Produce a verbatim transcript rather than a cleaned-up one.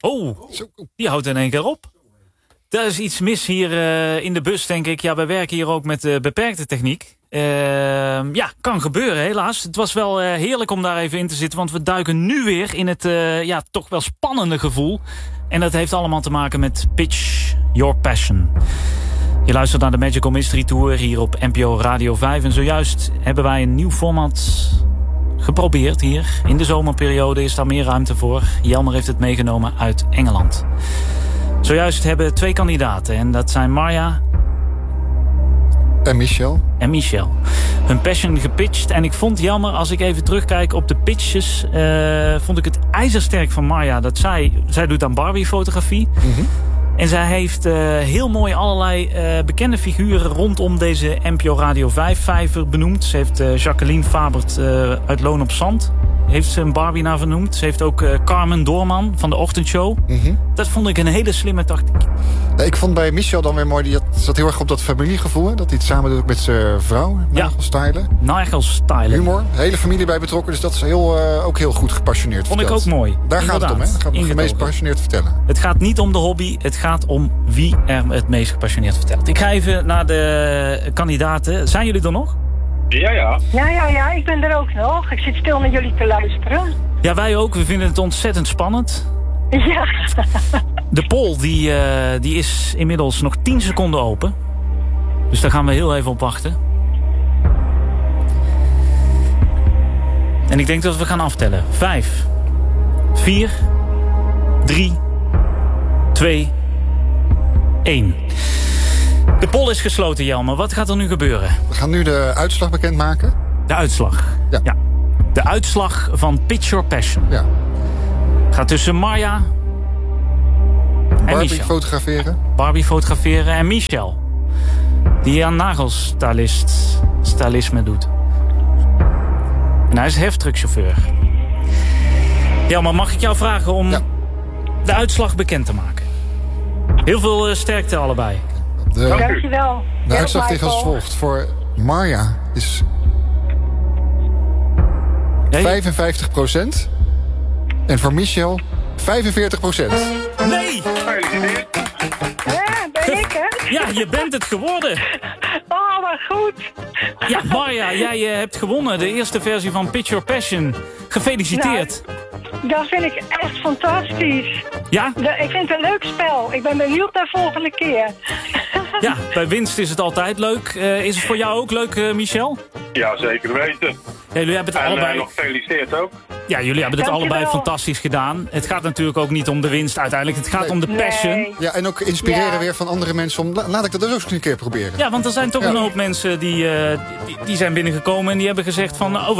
Oh, die houdt in één keer op. Er is iets mis hier uh, in de bus, denk ik. Ja, wij werken hier ook met uh, beperkte techniek. Uh, ja, kan gebeuren, helaas. Het was wel uh, heerlijk om daar even in te zitten. Want we duiken nu weer in het uh, ja, toch wel spannende gevoel. En dat heeft allemaal te maken met Pitch Your Passion. Je luistert naar de Magical Mystery Tour hier op N P O Radio vijf. En zojuist hebben wij een nieuw format geprobeerd hier. In de zomerperiode is daar meer ruimte voor. Jelmer heeft het meegenomen uit Engeland. Zojuist hebben twee kandidaten. En dat zijn Marja en Michel. En Michel. Hun passion gepitcht. En ik vond, Jelmer, als ik even terugkijk op de pitches, Uh, vond ik het ijzersterk van Marja. Dat zij, zij doet aan Barbie-fotografie. Mm-hmm. En zij heeft uh, heel mooi allerlei uh, bekende figuren rondom deze N P O Radio vijf-vijver benoemd. Ze heeft uh, Jacqueline Fabert uh, uit Loon op Zand. Heeft ze een Barbie naar vernoemd. Ze heeft ook uh, Carmen Doorman van de ochtendshow. Mm-hmm. Dat vond ik een hele slimme tactiek. Nee, ik vond bij Michel dan weer mooi, die had, zat heel erg op dat familiegevoel. Hè? Dat hij het samen doet met zijn vrouw. Nagelstylen. Ja, nagelstylen. Humor. De hele familie bij betrokken. Dus dat is heel, uh, ook heel goed gepassioneerd vond verteld. ik ook mooi. Daar Inderdaad. gaat het om. Hè? Dan gaat het meest gepassioneerd vertellen. Het gaat niet om de hobby. Het gaat om wie er het meest gepassioneerd vertelt. Ik ga even naar de kandidaten. Zijn jullie er nog? Ja, ja. Ja, ja, ja. Ik ben er ook nog. Ik zit stil naar jullie te luisteren. Ja, wij ook. We vinden het ontzettend spannend. Ja. De poll die, uh, die is inmiddels nog tien seconden open. Dus daar gaan we heel even op wachten. En ik denk dat we gaan aftellen. Vijf, vier, drie, twee, één. De poll is gesloten, Jelmer. Wat gaat er nu gebeuren? We gaan nu de uitslag bekendmaken. De uitslag? Ja. ja. De uitslag van Pitch Your Passion. Ja. Gaat tussen Marja en Barbie Michel. fotograferen. Barbie fotograferen en Michel. Die aan nagelstylist stylisme doet. En hij is heftruckchauffeur. Ja, maar mag ik jou vragen om ja. de uitslag bekend te maken? Heel veel uh, sterkte allebei. De, Dankjewel. De uitslag is als volgt. Voor Marja is vijfenvijftig procent. En voor Michel vijfenveertig procent. Nee! Ja, ben ik, hè? Ja, je bent het geworden. Oh, wat goed. Ja, Marja, jij uh, hebt gewonnen. De eerste versie van Pitch Your Passion. Gefeliciteerd. Nou, dat vind ik echt fantastisch. Ja? De, ik vind het een leuk spel. Ik ben benieuwd naar de volgende keer. Ja, bij winst is het altijd leuk. Uh, is het voor jou ook leuk, uh, Michel? Ja, zeker weten. Ja, jullie hebben het en allebei... uh, nog gefeliciteerd ook. Ja, jullie hebben het Dankjewel. allebei fantastisch gedaan. Het gaat natuurlijk ook niet om de winst uiteindelijk. Het gaat nee. om de passion. Nee. Ja, en ook inspireren ja. weer van andere mensen om... Laat ik dat dus ook eens een keer proberen. Ja, want er zijn toch ja. een hoop mensen die, uh, die, die zijn binnengekomen en die hebben gezegd van... Oh,